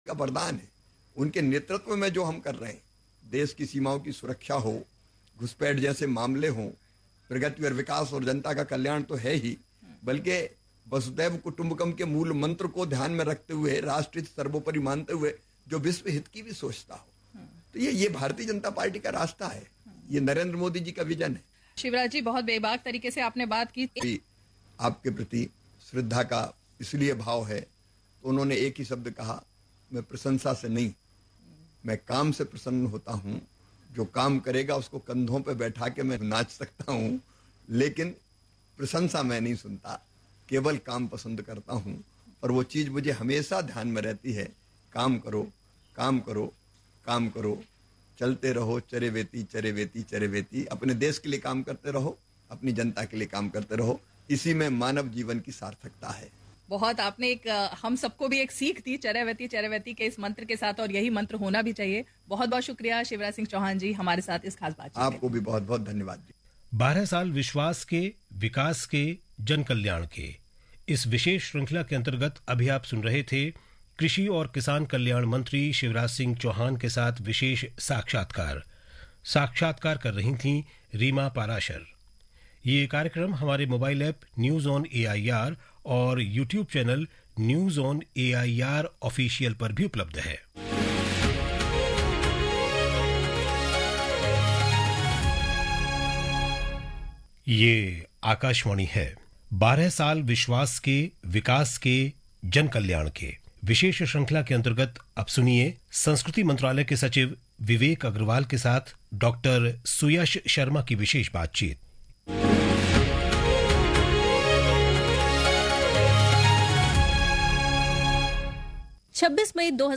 का वरदान है। उनके नेतृत्व में जो हम कर रहे हैं, देश की सीमाओं की सुरक्षा हो, घुसपैठ जैसे मामले हों, प्रगति और विकास और जनता का कल्याण तो है ही, बल्कि वसुधैव कुटुंबकम के मूल मंत्र को ध्यान में रखते हुए, राष्ट्रहित सर्वोपरि मानते हुए जो विश्व हित की भी सोचता हो, तो ये भारतीय जनता पार्टी का रास्ता है, ये नरेंद्र मोदी जी का विजन है। शिवराज जी, बहुत बेबाक तरीके से आपने बात की। आपके प्रति श्रद्धा का इसलिए भाव है तो उन्होंने एक ही शब्द कहा, मैं प्रशंसा से नहीं, मैं काम से प्रसन्न होता हूं। जो काम करेगा उसको कंधों पे बैठा के मैं नाच सकता हूं, लेकिन प्रशंसा मैं नहीं सुनता, केवल काम पसंद करता हूं। और वो चीज मुझे हमेशा ध्यान में रहती है, काम करो, काम करो, काम करो, चलते रहो, चरे वेती चरे वेती चरे वेती। अपने देश के लिए काम करते रहो, अपनी जनता के लिए काम करते रहो, इसी में मानव जीवन की सार्थकता है। बहुत आपने एक हम सबको भी एक सीख दी चरैवेती के इस मंत्र के साथ, और यही मंत्र होना भी चाहिए। बहुत बहुत शुक्रिया शिवराज सिंह चौहान जी हमारे साथ इस खास बातचीत। आपको भी बहुत बहुत धन्यवाद जी। 12 साल विश्वास के, विकास के, जन कल्याण के, इस विशेष श्रृंखला के अंतर्गत अभी आप सुन रहे थे कृषि और किसान कल्याण मंत्री शिवराज सिंह चौहान के साथ विशेष साक्षात्कार कर रही थीं रीमा पाराशर। ये कार्यक्रम हमारे mobile app news on AIR और YouTube channel news on AIR official पर भी उपलब्ध है। ये आकाशवाणी है। 12 साल विश्वास के, विकास के, जन कल्याण के विशेष श्रृंखला के अंतर्गत अब सुनिए संस्कृति मंत्रालय के सचिव विवेक अग्रवाल के साथ डॉक्टर सुयश शर्मा की विशेष बातचीत। 26 मई